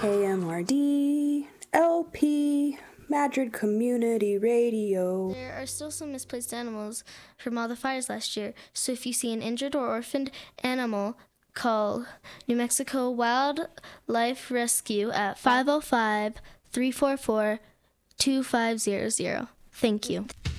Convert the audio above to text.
KMRD, LP, Madrid Community Radio. There are still some misplaced animals from all the fires last year, so if you see an injured or orphaned animal, call New Mexico Wildlife Rescue at 505-344-2500. Thank you.